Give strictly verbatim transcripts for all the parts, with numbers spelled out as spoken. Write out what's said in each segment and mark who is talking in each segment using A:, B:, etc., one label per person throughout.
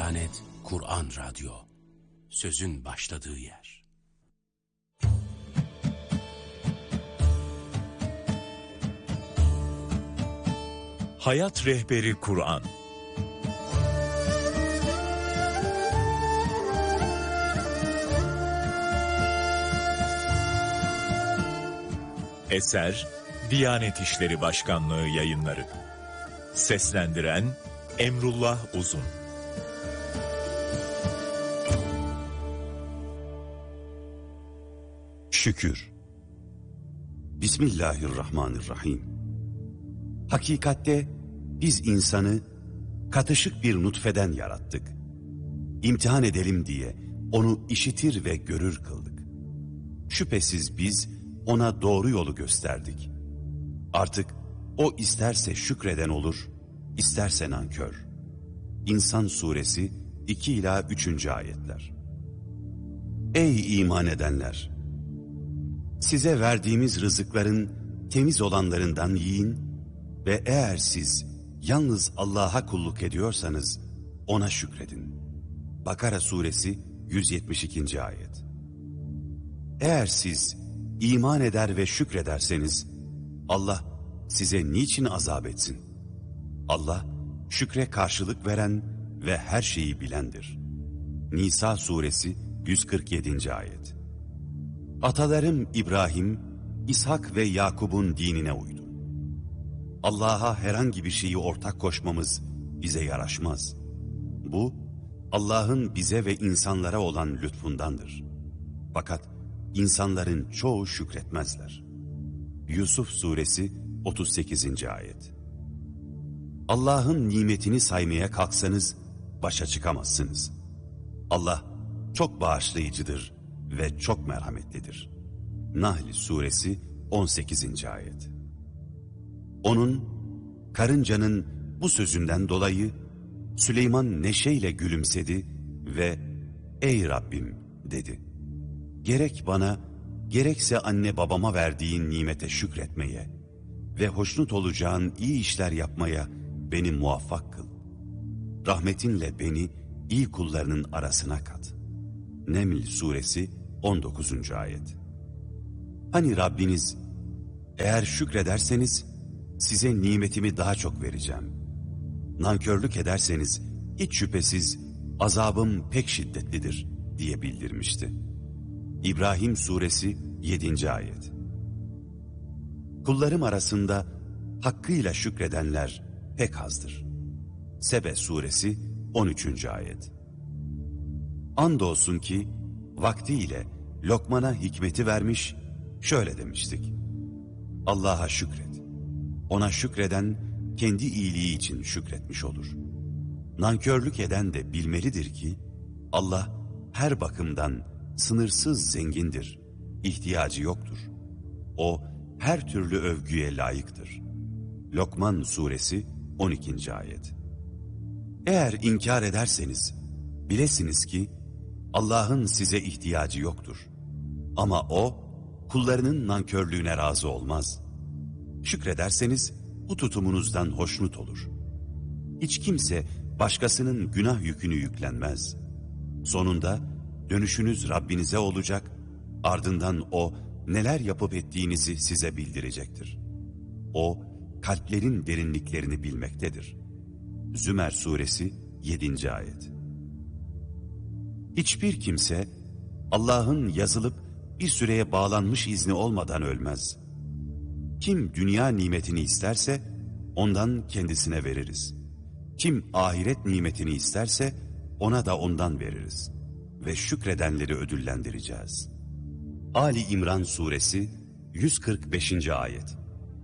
A: Diyanet Kur'an Radyo, sözün başladığı yer.
B: Hayat Rehberi Kur'an. Eser Diyanet İşleri Başkanlığı Yayınları. Seslendiren Emrullah Uzun.
C: Şükür. Bismillahirrahmanirrahim. Hakikatte biz insanı katışık bir nutfeden yarattık. İmtihan edelim diye onu işitir ve görür kıldık. Şüphesiz biz ona doğru yolu gösterdik. Artık o isterse şükreden olur, isterse nankör. İnsan Suresi iki ila üçüncü ayetler. Ey iman edenler! Size verdiğimiz rızıkların temiz olanlarından yiyin ve eğer siz yalnız Allah'a kulluk ediyorsanız ona şükredin. Bakara Suresi yüz yetmiş ikinci ayet. Eğer siz iman eder ve şükrederseniz Allah size niçin azap etsin? Allah şükre karşılık veren ve her şeyi bilendir. Nisa Suresi yüz kırk yedinci ayet. Atalarım İbrahim, İshak ve Yakub'un dinine uydu. Allah'a herhangi bir şeyi ortak koşmamız bize yaraşmaz. Bu, Allah'ın bize ve insanlara olan lütfundandır. Fakat insanların çoğu şükretmezler. Yusuf Suresi otuz sekizinci ayet. Allah'ın nimetini saymaya kalksanız başa çıkamazsınız. Allah çok bağışlayıcıdır ve çok merhametlidir. Nahl Suresi on sekizinci ayet. Onun, karıncanın bu sözünden dolayı Süleyman neşeyle gülümsedi ve "Ey Rabbim" dedi. "Gerek bana, gerekse anne babama verdiğin nimete şükretmeye ve hoşnut olacağın iyi işler yapmaya beni muvaffak kıl. Rahmetinle beni iyi kullarının arasına kat." Neml Suresi on dokuzuncu ayet. Hani Rabbiniz, "Eğer şükrederseniz size nimetimi daha çok vereceğim. Nankörlük ederseniz hiç şüphesiz azabım pek şiddetlidir" diye bildirmişti. İbrahim Suresi yedinci ayet. Kullarım arasında hakkıyla şükredenler pek azdır. Sebe Suresi on üçüncü ayet. Andolsun ki vaktiyle Lokman'a hikmeti vermiş, şöyle demiştik: Allah'a şükret. Ona şükreden kendi iyiliği için şükretmiş olur. Nankörlük eden de bilmelidir ki Allah her bakımdan sınırsız zengindir, ihtiyacı yoktur. O her türlü övgüye layıktır. Lokman Suresi on ikinci ayet. Eğer inkar ederseniz bilesiniz ki Allah'ın size ihtiyacı yoktur. Ama O kullarının nankörlüğüne razı olmaz. Şükrederseniz bu tutumunuzdan hoşnut olur. Hiç kimse başkasının günah yükünü yüklenmez. Sonunda dönüşünüz Rabbinize olacak, ardından O neler yapıp ettiğinizi size bildirecektir. O kalplerin derinliklerini bilmektedir. Zümer Suresi yedinci ayet. Hiçbir kimse Allah'ın yazılıp bir süreye bağlanmış izni olmadan ölmez. Kim dünya nimetini isterse ondan kendisine veririz. Kim ahiret nimetini isterse ona da ondan veririz. Ve şükredenleri ödüllendireceğiz. Ali İmran Suresi yüz kırk beşinci ayet.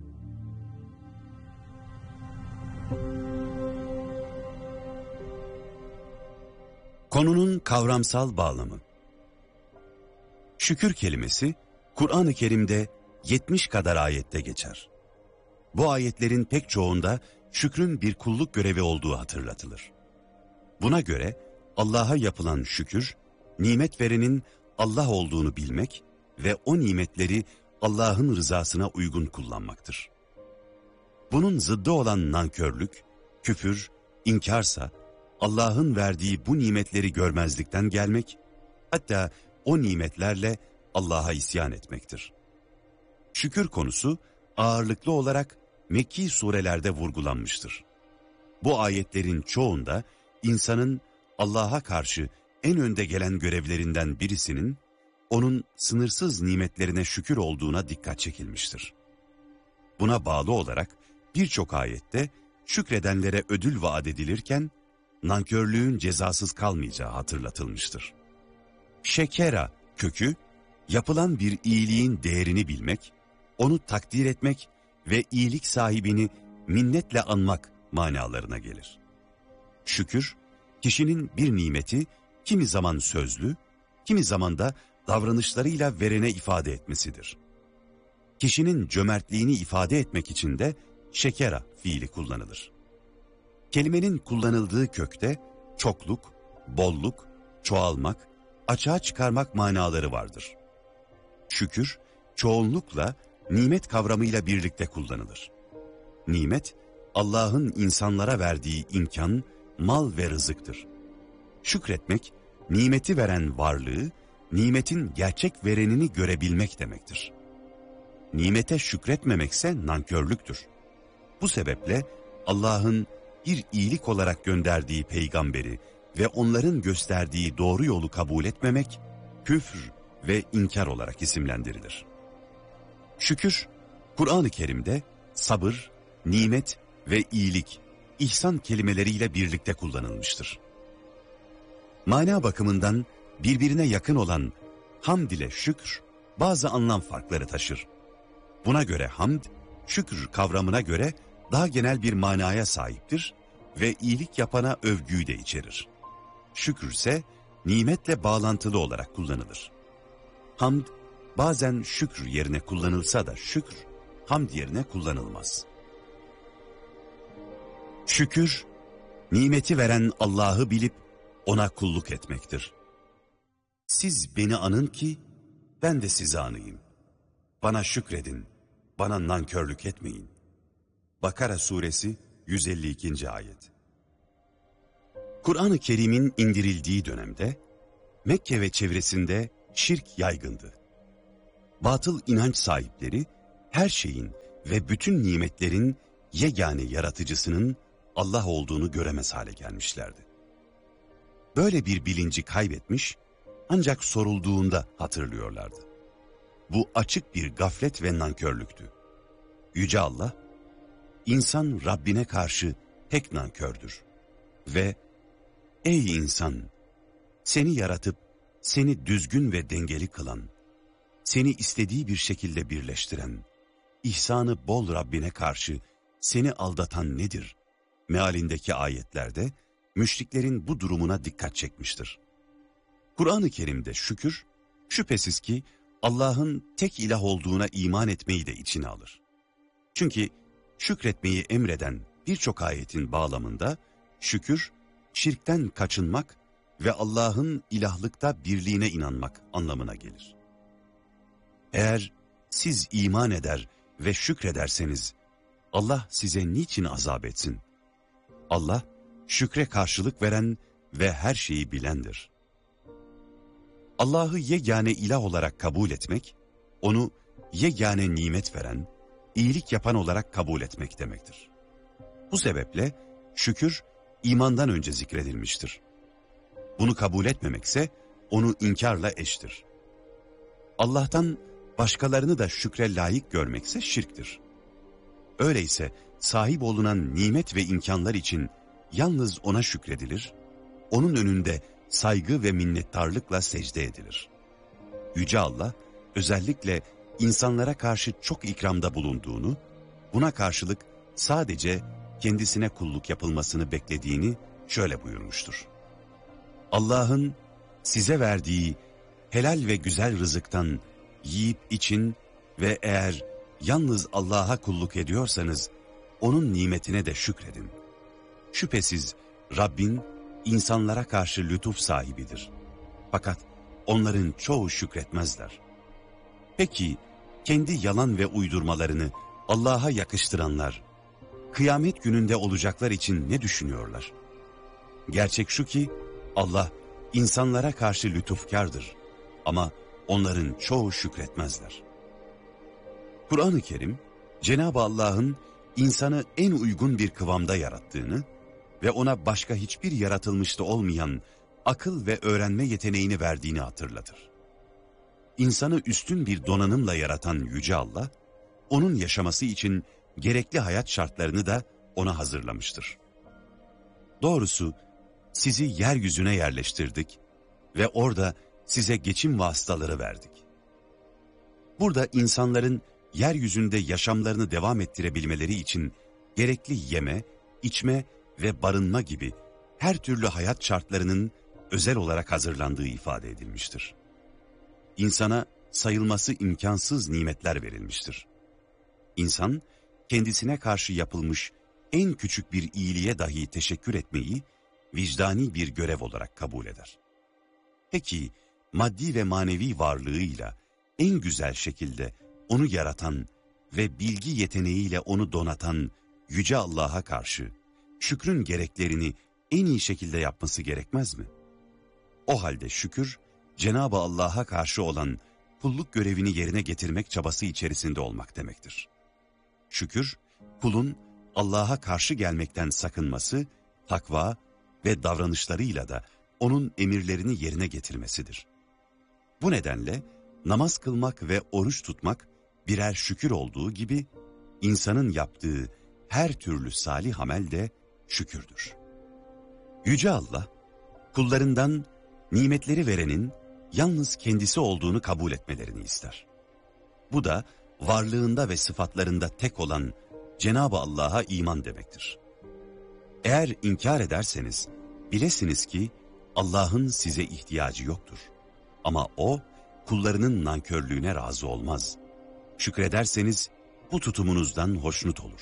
C: Konunun kavramsal bağlamı. Şükür kelimesi Kur'an-ı Kerim'de yetmiş kadar ayette geçer. Bu ayetlerin pek çoğunda şükrün bir kulluk görevi olduğu hatırlatılır. Buna göre Allah'a yapılan şükür, nimet verenin Allah olduğunu bilmek ve o nimetleri Allah'ın rızasına uygun kullanmaktır. Bunun zıddı olan nankörlük, küfür, inkarsa Allah'ın verdiği bu nimetleri görmezlikten gelmek, hatta o nimetlerle Allah'a isyan etmektir. Şükür konusu ağırlıklı olarak Mekki surelerde vurgulanmıştır. Bu ayetlerin çoğunda insanın Allah'a karşı en önde gelen görevlerinden birisinin onun sınırsız nimetlerine şükür olduğuna dikkat çekilmiştir. Buna bağlı olarak birçok ayette şükredenlere ödül vaat edilirken nankörlüğün cezasız kalmayacağı hatırlatılmıştır. Şekera kökü yapılan bir iyiliğin değerini bilmek, onu takdir etmek ve iyilik sahibini minnetle anmak manalarına gelir. Şükür, kişinin bir nimeti kimi zaman sözlü, kimi zaman da davranışlarıyla verene ifade etmesidir. Kişinin cömertliğini ifade etmek için de şekera fiili kullanılır. Kelimenin kullanıldığı kökte çokluk, bolluk, çoğalmak, açığa çıkarmak manaları vardır. Şükür, çoğunlukla nimet kavramıyla birlikte kullanılır. Nimet, Allah'ın insanlara verdiği imkan, mal ve rızıktır. Şükretmek, nimeti veren varlığı, nimetin gerçek verenini görebilmek demektir. Nimete şükretmemekse nankörlüktür. Bu sebeple Allah'ın bir iyilik olarak gönderdiği peygamberi ve onların gösterdiği doğru yolu kabul etmemek, küfür ve inkar olarak isimlendirilir. Şükür, Kur'an-ı Kerim'de sabır, nimet ve iyilik, ihsan kelimeleriyle birlikte kullanılmıştır. Mana bakımından birbirine yakın olan hamd ile şükür bazı anlam farkları taşır. Buna göre hamd, şükür kavramına göre daha genel bir manaya sahiptir ve iyilik yapana övgüyü de içerir. Şükür ise nimetle bağlantılı olarak kullanılır. Hamd bazen şükür yerine kullanılsa da şükür hamd yerine kullanılmaz. Şükür, nimeti veren Allah'ı bilip ona kulluk etmektir. Siz beni anın ki ben de sizi anayım. Bana şükredin, bana nankörlük etmeyin. Bakara suresi yüz elli ikinci ayet. Kur'an-ı Kerim'in indirildiği dönemde Mekke ve çevresinde şirk yaygındı. Batıl inanç sahipleri her şeyin ve bütün nimetlerin yegane yaratıcısının Allah olduğunu göremez hale gelmişlerdi. Böyle bir bilinci kaybetmiş ancak sorulduğunda hatırlıyorlardı. Bu açık bir gaflet ve nankörlüktü. Yüce Allah, insan Rabbine karşı pek nankördür ve ey insan, seni yaratıp seni düzgün ve dengeli kılan, seni istediği bir şekilde birleştiren, ihsanı bol Rabbine karşı seni aldatan nedir? Mealindeki ayetlerde müşriklerin bu durumuna dikkat çekmiştir. Kur'an-ı Kerim'de şükür, şüphesiz ki Allah'ın tek ilah olduğuna iman etmeyi de içine alır. Çünkü şükretmeyi emreden birçok ayetin bağlamında şükür, şirkten kaçınmak ve Allah'ın ilahlıkta birliğine inanmak anlamına gelir. Eğer siz iman eder ve şükrederseniz Allah size niçin azap etsin? Allah şükre karşılık veren ve her şeyi bilendir. Allah'ı yegane ilah olarak kabul etmek, onu yegane nimet veren, iyilik yapan olarak kabul etmek demektir. Bu sebeple şükür imandan önce zikredilmiştir. Bunu kabul etmemekse onu inkarla eştir. Allah'tan başkalarını da şükre layık görmekse şirktir. Öyleyse sahip olunan nimet ve imkanlar için yalnız ona şükredilir, onun önünde saygı ve minnettarlıkla secde edilir. Yüce Allah özellikle insanlara karşı çok ikramda bulunduğunu, buna karşılık sadece kendisine kulluk yapılmasını beklediğini şöyle buyurmuştur. Allah'ın size verdiği helal ve güzel rızıktan yiyip için ve eğer yalnız Allah'a kulluk ediyorsanız onun nimetine de şükredin. Şüphesiz Rabbin insanlara karşı lütuf sahibidir. Fakat onların çoğu şükretmezler. Peki kendi yalan ve uydurmalarını Allah'a yakıştıranlar, kıyamet gününde olacaklar için ne düşünüyorlar? Gerçek şu ki Allah insanlara karşı lütufkardır ama onların çoğu şükretmezler. Kur'an-ı Kerim, Cenab-ı Allah'ın insanı en uygun bir kıvamda yarattığını ve ona başka hiçbir yaratılmışta olmayan akıl ve öğrenme yeteneğini verdiğini hatırlatır. İnsanı üstün bir donanımla yaratan Yüce Allah, onun yaşaması için gerekli hayat şartlarını da ona hazırlamıştır. Doğrusu sizi yeryüzüne yerleştirdik ve orada size geçim vasıtaları verdik. Burada insanların yeryüzünde yaşamlarını devam ettirebilmeleri için gerekli yeme, içme ve barınma gibi her türlü hayat şartlarının özel olarak hazırlandığı ifade edilmiştir. İnsana sayılması imkansız nimetler verilmiştir. İnsan, kendisine karşı yapılmış en küçük bir iyiliğe dahi teşekkür etmeyi vicdani bir görev olarak kabul eder. Peki, maddi ve manevi varlığıyla en güzel şekilde onu yaratan ve bilgi yeteneğiyle onu donatan Yüce Allah'a karşı şükrün gereklerini en iyi şekilde yapması gerekmez mi? O halde şükür, Cenab-ı Allah'a karşı olan kulluk görevini yerine getirmek çabası içerisinde olmak demektir. Şükür, kulun Allah'a karşı gelmekten sakınması, takva ve davranışlarıyla da onun emirlerini yerine getirmesidir. Bu nedenle namaz kılmak ve oruç tutmak birer şükür olduğu gibi, insanın yaptığı her türlü salih amel de şükürdür. Yüce Allah, kullarından nimetleri verenin yalnız kendisi olduğunu kabul etmelerini ister. Bu da varlığında ve sıfatlarında tek olan Cenab-ı Allah'a iman demektir. Eğer inkar ederseniz, bilesiniz ki Allah'ın size ihtiyacı yoktur. Ama O, kullarının nankörlüğüne razı olmaz. Şükrederseniz bu tutumunuzdan hoşnut olur.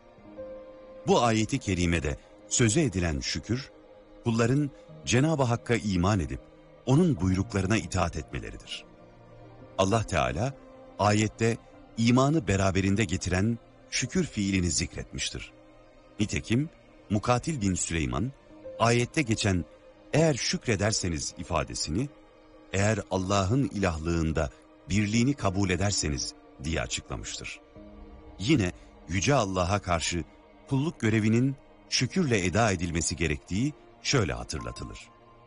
C: Bu ayeti kerimede sözü edilen şükür, kulların Cenab-ı Hakk'a iman edip onun buyruklarına itaat etmeleridir. Allah Teala ayette imanı beraberinde getiren şükür fiilini zikretmiştir. Nitekim Mukatil bin Süleyman ayette geçen eğer şükrederseniz ifadesini eğer Allah'ın ilahlığında birliğini kabul ederseniz diye açıklamıştır. Yine Yüce Allah'a karşı kulluk görevinin şükürle eda edilmesi gerektiği şöyle hatırlatılır.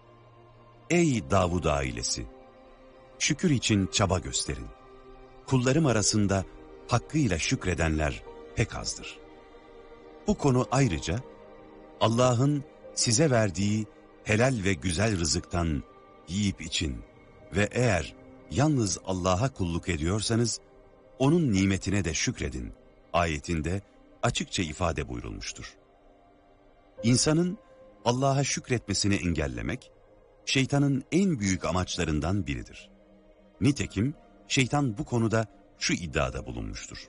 C: Ey Davud ailesi! Şükür için çaba gösterin. Kullarım arasında hakkıyla şükredenler pek azdır. Bu konu ayrıca Allah'ın size verdiği helal ve güzel rızıktan yiyip için ve eğer yalnız Allah'a kulluk ediyorsanız onun nimetine de şükredin ayetinde açıkça ifade buyurulmuştur. İnsanın Allah'a şükretmesini engellemek, şeytanın en büyük amaçlarından biridir. Nitekim şeytan bu konuda şu iddiada bulunmuştur.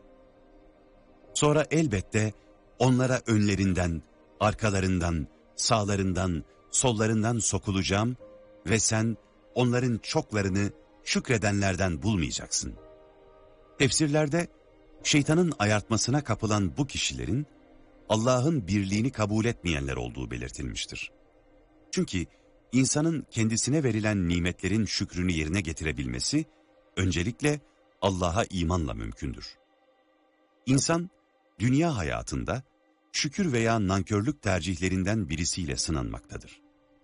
C: Sonra elbette onlara önlerinden, arkalarından, sağlarından, sollarından sokulacağım ve sen onların çoklarını şükredenlerden bulmayacaksın. Tefsirlerde şeytanın ayartmasına kapılan bu kişilerin Allah'ın birliğini kabul etmeyenler olduğu belirtilmiştir. Çünkü insanın kendisine verilen nimetlerin şükrünü yerine getirebilmesi öncelikle Allah'a imanla mümkündür. İnsan dünya hayatında şükür veya nankörlük tercihlerinden birisiyle sınanmaktadır.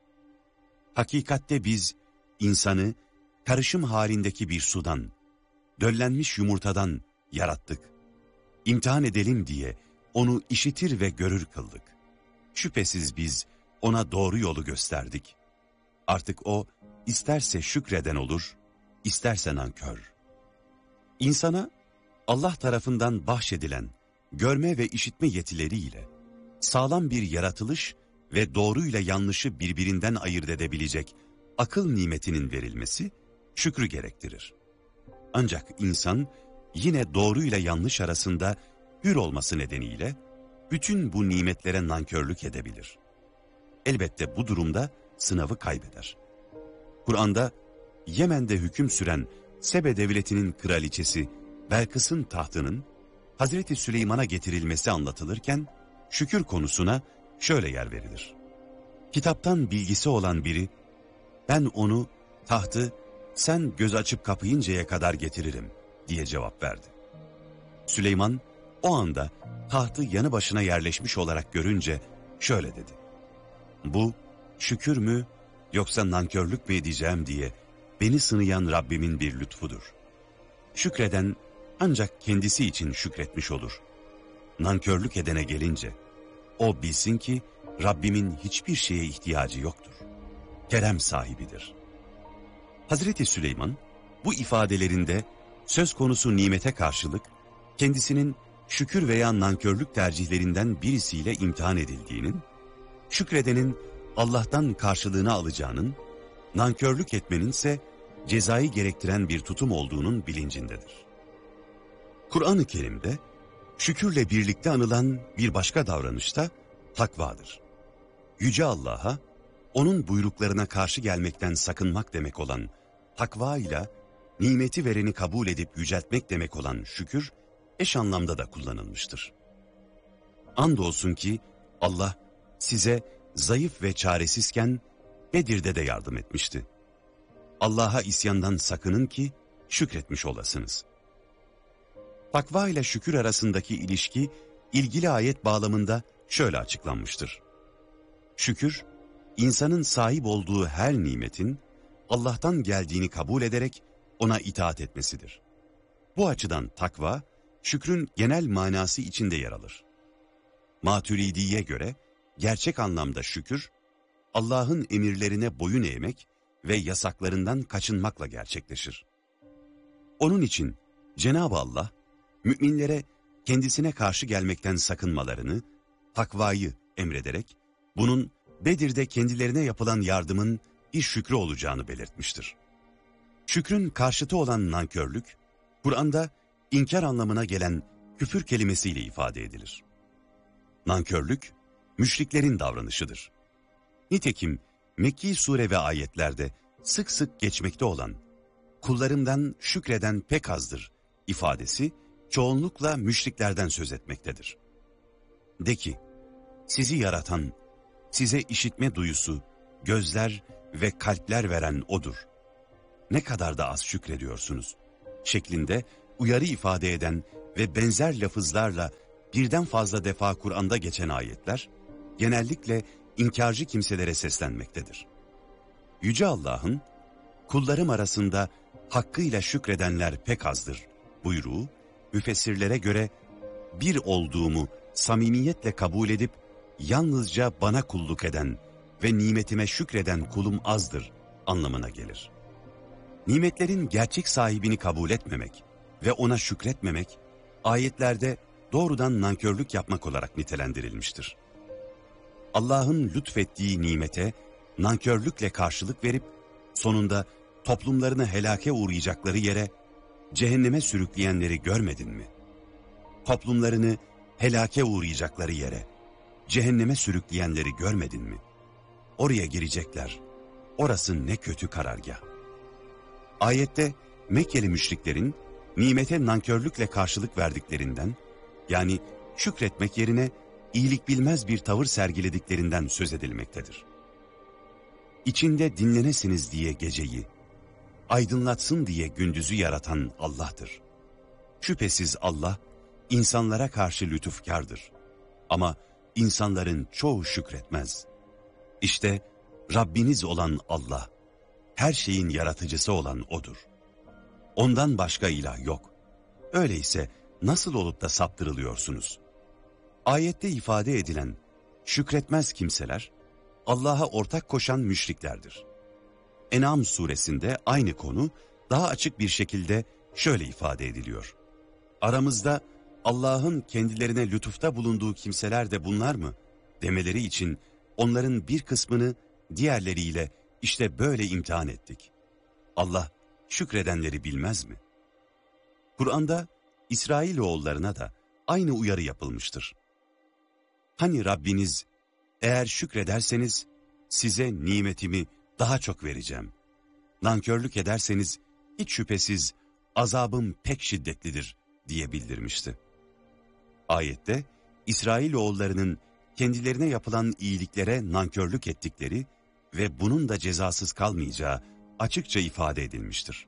C: Hakikatte biz insanı karışım halindeki bir sudan, döllenmiş yumurtadan yarattık. İmtihan edelim diye onu işitir ve görür kıldık. Şüphesiz biz ona doğru yolu gösterdik. Artık o isterse şükreden olur, isterse nankör. İnsana Allah tarafından bahşedilen görme ve işitme yetileriyle sağlam bir yaratılış ve doğruyla yanlışı birbirinden ayırt edebilecek akıl nimetinin verilmesi şükrü gerektirir. Ancak insan yine doğruyla yanlış arasında hür olması nedeniyle bütün bu nimetlere nankörlük edebilir. Elbette bu durumda sınavı kaybeder. Kur'an'da Yemen'de hüküm süren Sebe devletinin kraliçesi Belkıs'ın tahtının Hazreti Süleyman'a getirilmesi anlatılırken şükür konusuna şöyle yer verilir. kitaptan bilgisi olan biri, ben onu, tahtı, sen göz açıp kapayıncaya kadar getiririm diye cevap verdi. Süleyman o anda tahtı yanı başına yerleşmiş olarak görünce şöyle dedi: bu şükür mü yoksa nankörlük mü edeceğim diye beni sınayan Rabbimin bir lütfudur. Şükreden ancak kendisi için şükretmiş olur. Nankörlük edene gelince o bilsin ki Rabbimin hiçbir şeye ihtiyacı yoktur. Kerem sahibidir. Hazreti Süleyman bu ifadelerinde söz konusu nimete karşılık kendisinin şükür veya nankörlük tercihlerinden birisiyle imtihan edildiğinin, şükredenin Allah'tan karşılığını alacağının, nankörlük etmenin ise cezayı gerektiren bir tutum olduğunun bilincindedir. Kur'an-ı Kerim'de şükürle birlikte anılan bir başka davranış da takvadır. Yüce Allah'a, onun buyruklarına karşı gelmekten sakınmak demek olan takva ile nimeti vereni kabul edip yüceltmek demek olan şükür, eş anlamda da kullanılmıştır. Andolsun ki Allah size zayıf ve çaresizken Bedir'de de yardım etmişti. Allah'a isyandan sakının ki şükretmiş olasınız. Takva ile şükür arasındaki ilişki ilgili ayet bağlamında şöyle açıklanmıştır. Şükür, insanın sahip olduğu her nimetin Allah'tan geldiğini kabul ederek ona itaat etmesidir. Bu açıdan takva, şükrün genel manası içinde yer alır. Maturidi'ye göre gerçek anlamda şükür, Allah'ın emirlerine boyun eğmek ve yasaklarından kaçınmakla gerçekleşir. Onun için Cenab-ı Allah, müminlere kendisine karşı gelmekten sakınmalarını, takvayı emrederek, bunun Bedir'de kendilerine yapılan yardımın bir şükrü olacağını belirtmiştir. Şükrün karşıtı olan nankörlük, Kur'an'da inkar anlamına gelen küfür kelimesiyle ifade edilir. Nankörlük, müşriklerin davranışıdır. Nitekim Mekki sure ve ayetlerde sık sık geçmekte olan kullarımdan şükreden pek azdır ifadesi çoğunlukla müşriklerden söz etmektedir. De ki, sizi yaratan, size işitme duyusu, gözler ve kalpler veren O'dur. Ne kadar da az şükrediyorsunuz şeklinde uyarı ifade eden ve benzer lafızlarla birden fazla defa Kur'an'da geçen ayetler, genellikle inkarcı kimselere seslenmektedir. Yüce Allah'ın, kullarım arasında hakkıyla şükredenler pek azdır buyruğu, müfessirlere göre bir olduğumu samimiyetle kabul edip, yalnızca bana kulluk eden ve nimetime şükreden kulum azdır anlamına gelir. Nimetlerin gerçek sahibini kabul etmemek ve ona şükretmemek, ayetlerde doğrudan nankörlük yapmak olarak nitelendirilmiştir. Allah'ın lütfettiği nimete nankörlükle karşılık verip, sonunda toplumlarını helake uğrayacakları yere, cehenneme sürükleyenleri görmedin mi? Toplumlarını helake uğrayacakları yere, cehenneme sürükleyenleri görmedin mi? Oraya girecekler, orası ne kötü karargah. Ayette Mekkeli müşriklerin nimete nankörlükle karşılık verdiklerinden, yani şükretmek yerine iyilik bilmez bir tavır sergilediklerinden söz edilmektedir. İçinde dinlenesiniz diye geceyi, aydınlatsın diye gündüzü yaratan Allah'tır. Şüphesiz Allah, insanlara karşı lütufkardır. Ama insanların çoğu şükretmez. İşte Rabbiniz olan Allah, her şeyin yaratıcısı olan O'dur. Ondan başka ilah yok. Öyleyse nasıl olup da saptırılıyorsunuz? Ayette ifade edilen şükretmez kimseler, Allah'a ortak koşan müşriklerdir. En'am suresinde aynı konu daha açık bir şekilde şöyle ifade ediliyor. Aramızda Allah'ın kendilerine lütufta bulunduğu kimseler de bunlar mı demeleri için onların bir kısmını diğerleriyle işte böyle imtihan ettik. Allah şükredenleri bilmez mi? Kur'an'da İsrailoğullarına da aynı uyarı yapılmıştır. Hani Rabbiniz, eğer şükrederseniz size nimetimi daha çok vereceğim. Nankörlük ederseniz hiç şüphesiz azabım pek şiddetlidir diye bildirmişti. Ayette İsrailoğullarının kendilerine yapılan iyiliklere nankörlük ettikleri ve bunun da cezasız kalmayacağı açıkça ifade edilmiştir.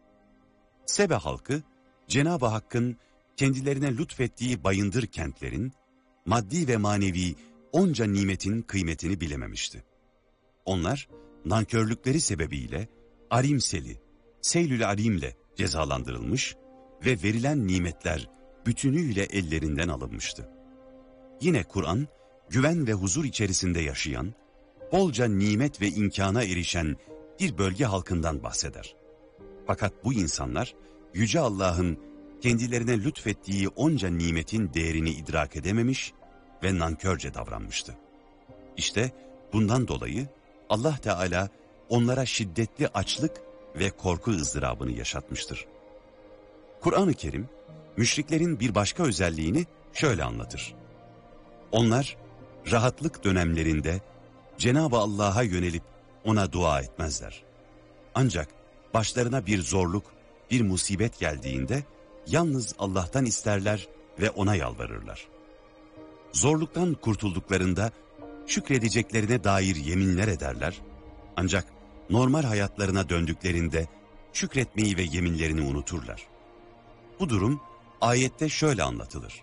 C: Sebe halkı, Cenab-ı Hakk'ın kendilerine lütfettiği bayındır kentlerin, maddi ve manevi onca nimetin kıymetini bilememişti. Onlar, nankörlükleri sebebiyle Arimseli, Seylül Arim'le cezalandırılmış ve verilen nimetler bütünüyle ellerinden alınmıştı. Yine Kur'an, güven ve huzur içerisinde yaşayan, bolca nimet ve imkana erişen bir bölge halkından bahseder. Fakat bu insanlar, Yüce Allah'ın kendilerine lütfettiği onca nimetin değerini idrak edememiş ve nankörce davranmıştı. İşte bundan dolayı Allah Teala onlara şiddetli açlık ve korku ızdırabını yaşatmıştır. Kur'an-ı Kerim, müşriklerin bir başka özelliğini şöyle anlatır. Onlar, rahatlık dönemlerinde Cenab-ı Allah'a yönelip ona dua etmezler. Ancak başlarına bir zorluk, bir musibet geldiğinde yalnız Allah'tan isterler ve ona yalvarırlar. Zorluktan kurtulduklarında şükredeceklerine dair yeminler ederler. Ancak normal hayatlarına döndüklerinde şükretmeyi ve yeminlerini unuturlar. Bu durum ayette şöyle anlatılır.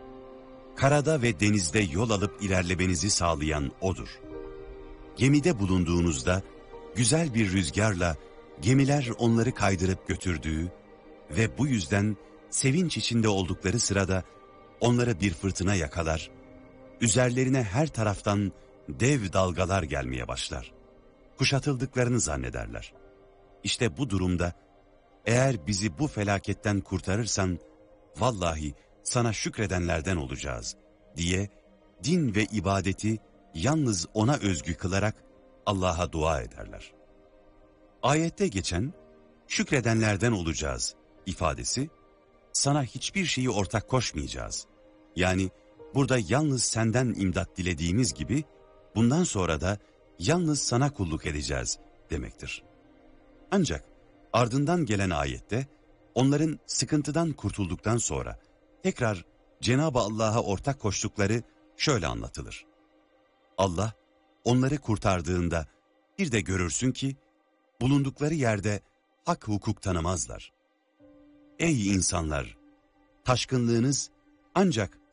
C: Karada ve denizde yol alıp ilerlemenizi sağlayan O'dur. Gemide bulunduğunuzda güzel bir rüzgarla gemiler onları kaydırıp götürdüğü ve bu yüzden sevinç içinde oldukları sırada onları bir fırtına yakalar, üzerlerine her taraftan dev dalgalar gelmeye başlar. Kuşatıldıklarını zannederler. İşte bu durumda eğer bizi bu felaketten kurtarırsan vallahi sana şükredenlerden olacağız diye din ve ibadeti yalnız ona özgü kılarak Allah'a dua ederler. Ayette geçen şükredenlerden olacağız ifadesi sana hiçbir şeyi ortak koşmayacağız. Yani burada yalnız senden imdat dilediğimiz gibi bundan sonra da yalnız sana kulluk edeceğiz demektir. Ancak ardından gelen ayette onların sıkıntıdan kurtulduktan sonra tekrar Cenab-ı Allah'a ortak koştukları şöyle anlatılır. Allah onları kurtardığında bir de görürsün ki bulundukları yerde hak hukuk tanımazlar. Ey insanlar! Taşkınlığınız ancak